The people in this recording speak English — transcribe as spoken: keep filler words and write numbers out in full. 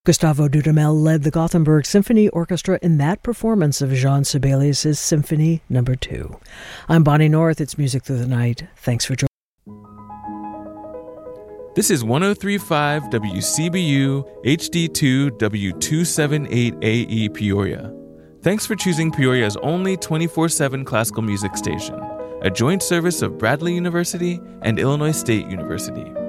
Gustavo Dudamel led the Gothenburg Symphony Orchestra in that performance of Jean Sibelius' Symphony Number Two. I'm Bonnie North. It's Music Through the Night. Thanks for joining. This is one oh three point five W C B U H D two W two seventy-eight A E Peoria. Thanks for choosing Peoria's only twenty-four seven classical music station, a joint service of Bradley University and Illinois State University.